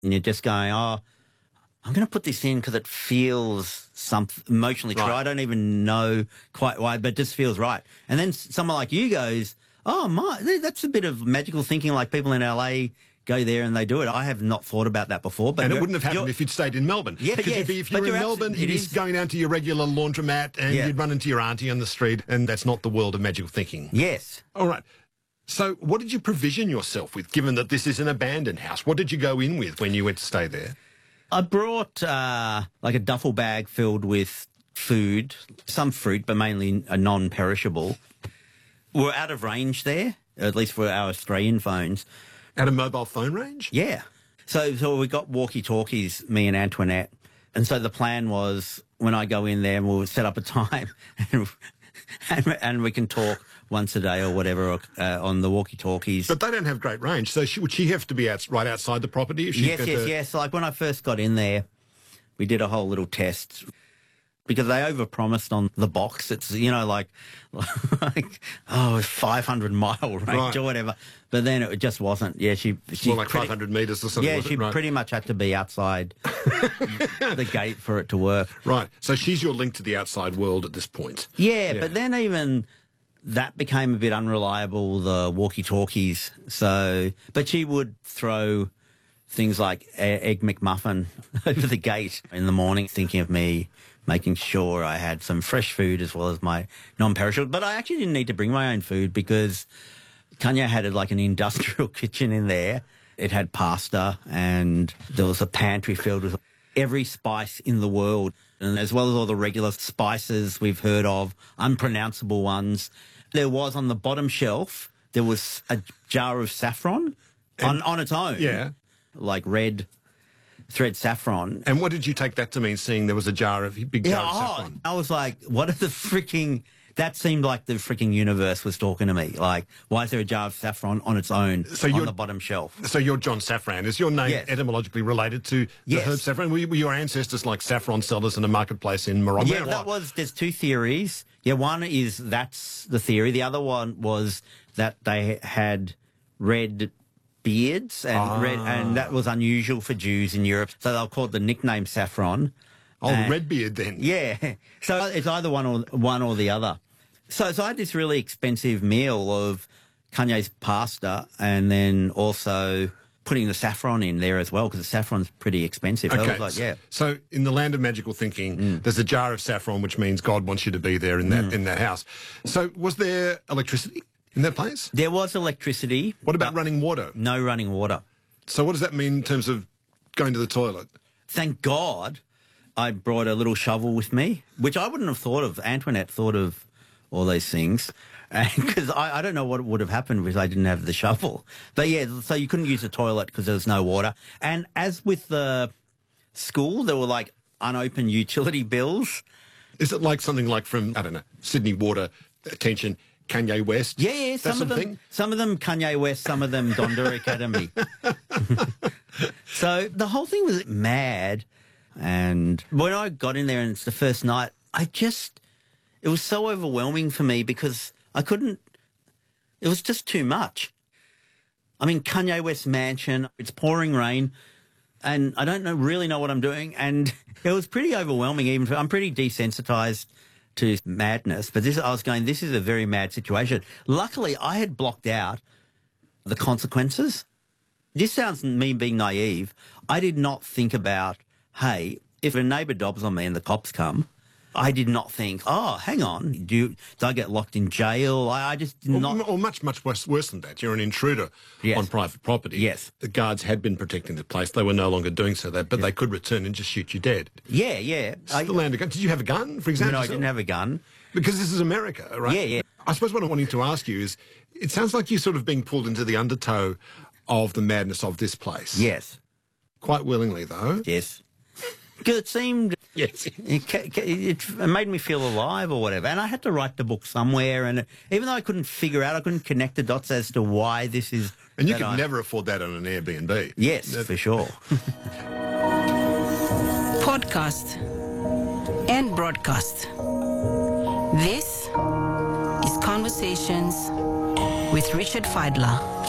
and you're just going, oh, I'm going to put this in because it feels emotionally true. I don't even know quite why, but it just feels right. And then someone like you goes, oh, that's a bit of magical thinking, like people in LA go there and they do it. I have not thought about that before. But and it wouldn't have happened if you'd stayed in Melbourne. Yeah, because if you're in Melbourne, you'd be going down to your regular laundromat and you'd run into your auntie on the street, and that's not the world of magical thinking. Yes. All right. So what did you provision yourself with, given that this is an abandoned house? What did you go in with when you went to stay there? I brought like a duffel bag filled with food, some fruit, but mainly a non-perishable. We're out of range there, at least for our Australian phones. Out of mobile phone range? Yeah. So we got walkie-talkies, me and Antoinette. And so the plan was when I go in there, we'll set up a time and we can talk once a day or whatever on the walkie-talkies. But they don't have great range, so would she have to be right outside the property? If Yes. Like when I first got in there, we did a whole little test because they overpromised on the box. It's, like 500-mile range or whatever. But then it just wasn't. Yeah, she more like 500 metres or something. Yeah, she pretty much had to be outside the gate for it to work. Right. So she's your link to the outside world at this point. Yeah. But then even that became a bit unreliable, the walkie-talkies. But she would throw things like Egg McMuffin over the gate in the morning, thinking of me, making sure I had some fresh food as well as my non-perishable. But I actually didn't need to bring my own food because Kanye had like an industrial kitchen in there. It had pasta and there was a pantry filled with every spice in the world, and as well as all the regular spices we've heard of, unpronounceable ones. There was on the bottom shelf, there was a jar of saffron on its own. Yeah. Like red thread saffron. And what did you take that to mean, seeing there was a big jar of saffron? I was like, what are the freaking... That seemed like the freaking universe was talking to me. Like, why is there a jar of saffron on its own on the bottom shelf? So you're John Saffron. Is your name etymologically related to the herb saffron? Were your ancestors like saffron sellers in a marketplace in Morocco? Yeah, there's two theories. Yeah, one is that's the theory. The other one was that they had red beards and that was unusual for Jews in Europe. So they were called the nickname saffron. Oh, Redbeard then. Yeah. So it's either one or the other. So I had this really expensive meal of Kanye's pasta and then also putting the saffron in there as well because the saffron's pretty expensive. Okay. I was like, yeah. So in the land of magical thinking, there's a jar of saffron, which means God wants you to be there in that house. So was there electricity in that place? There was electricity. What about running water? No running water. So what does that mean in terms of going to the toilet? Thank God I brought a little shovel with me, which I wouldn't have thought of. Antoinette thought of all these things, because I don't know what would have happened if I didn't have the shovel. But yeah, so you couldn't use the toilet because there was no water. And as with the school, there were like unopened utility bills. Is it like something like from, I don't know, Sydney Water, attention, Kanye West? Yeah, some of them Kanye West, some of them Donda Academy. So the whole thing was mad. And when I got in there and it's the first night, it was so overwhelming for me because it was just too much. I mean, Kanye West's mansion, it's pouring rain, and I don't really know what I'm doing. And it was pretty overwhelming. I'm pretty desensitized to madness, but I was going, this is a very mad situation. Luckily, I had blocked out the consequences. This sounds me being naive. I did not think about, hey, if a neighbour dobs on me and the cops come, I did not think, oh, hang on, do I get locked in jail? I just did not... Or much worse than that. You're an intruder on private property. Yes. The guards had been protecting the place. They were no longer doing so, but they could return and just shoot you dead. Yeah, yeah. The land of gun. Did you have a gun, for example? No, I didn't have a gun. Because this is America, right? Yeah, yeah. I suppose what I'm wanting to ask you is, it sounds like you're sort of being pulled into the undertow of the madness of this place. Yes. Quite willingly, though. Yes. Because it seemed... Yes. It made me feel alive or whatever. And I had to write the book somewhere. And even though I couldn't connect the dots as to why this is... And you could never afford that on an Airbnb. Yes, for sure. Podcast and broadcast. This is Conversations with Richard Fidler.